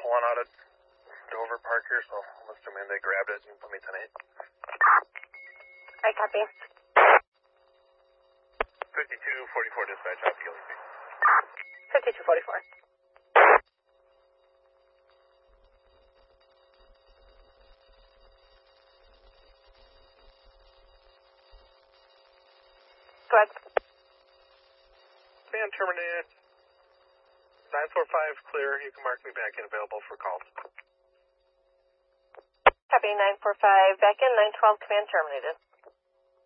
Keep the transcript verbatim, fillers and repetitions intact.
one out of Dover Parker, so I'm assuming they grabbed it and put me ten eight. I copy. fifty-two forty-four dispatch out to Gillespie. fifty-two forty-four. Go ahead. Band terminated. nine four five clear. You can mark me back in available for calls. Copy nine four five. Back in nine twelve. Command terminated.